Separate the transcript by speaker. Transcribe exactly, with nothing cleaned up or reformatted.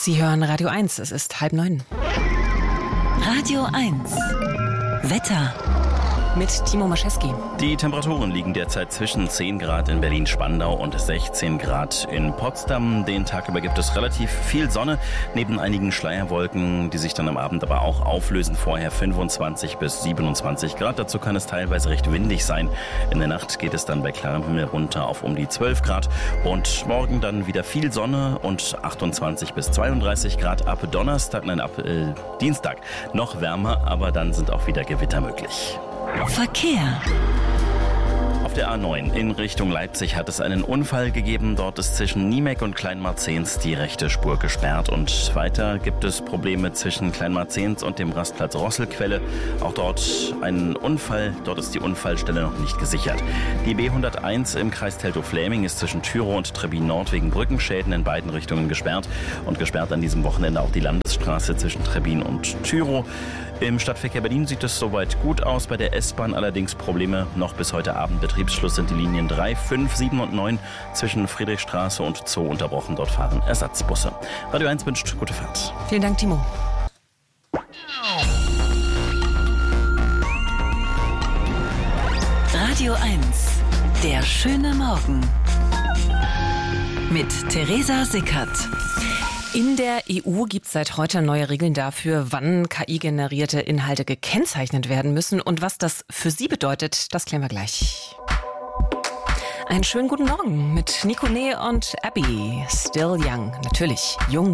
Speaker 1: Sie hören Radio eins, es ist halb neun.
Speaker 2: Radio eins. Wetter.
Speaker 1: Mit Timo Maschewski.
Speaker 3: Die Temperaturen liegen derzeit zwischen zehn Grad in Berlin-Spandau und sechzehn Grad in Potsdam. Den Tag über gibt es relativ viel Sonne, neben einigen Schleierwolken, die sich dann am Abend aber auch auflösen. Vorher fünfundzwanzig bis siebenundzwanzig Grad. Dazu kann es teilweise recht windig sein. In der Nacht geht es dann bei klarem Himmel runter auf um die zwölf Grad. Und morgen dann wieder viel Sonne und achtundzwanzig bis zweiunddreißig Grad. Ab Donnerstag, nein, ab äh, Dienstag noch wärmer, aber dann sind auch wieder Gewitter möglich.
Speaker 2: Verkehr.
Speaker 3: Auf der A neun in Richtung Leipzig hat es einen Unfall gegeben. Dort ist zwischen Niemek und Kleinmarzens die rechte Spur gesperrt. Und weiter gibt es Probleme zwischen Kleinmarzens und dem Rastplatz Rosselquelle. Auch dort ein Unfall. Dort ist die Unfallstelle noch nicht gesichert. Die B hunderteins im Kreis Teltow-Fläming ist zwischen Tyrow und Trebbin Nord wegen Brückenschäden in beiden Richtungen gesperrt. Und gesperrt an diesem Wochenende auch die Landesstraße zwischen Trebbin und Tyrow. Im Stadtverkehr Berlin sieht es soweit gut aus. Bei der S-Bahn allerdings Probleme noch bis heute Abend. Betriebsschluss sind die Linien drei, fünf, sieben und neun zwischen Friedrichstraße und Zoo unterbrochen. Dort fahren Ersatzbusse. Radio eins wünscht gute Fahrt.
Speaker 1: Vielen Dank, Timo.
Speaker 2: Radio eins. Der schöne Morgen. Mit Theresa Sickert.
Speaker 1: In der E U gibt es seit heute neue Regeln dafür, wann K I-generierte Inhalte gekennzeichnet werden müssen. Und was das für Sie bedeutet, das klären wir gleich. Einen schönen guten Morgen mit Nico Nee und Abby. Still Young, natürlich jung.